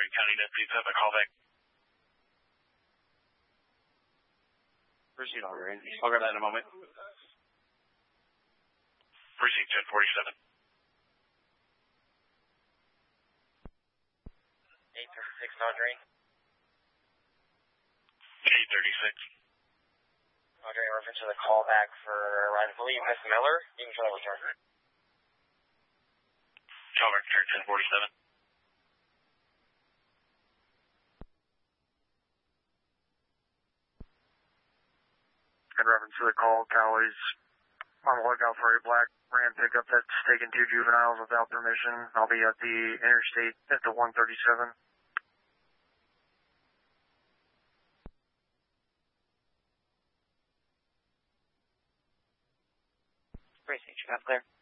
Wayne County deputies have a callback. Proceed, all right. I'll grab that in a moment. Precinct 1047. 836 Audrey. 836. Audrey, in reference to the callback for, I believe, Miss Miller. You can try to return her. Callback return 1047. In reference to the call, Callie's on the lookout for a black Ram pickup that's taken 2 juveniles without permission. I'll be at the interstate at the 137. Precinct, you're not clear.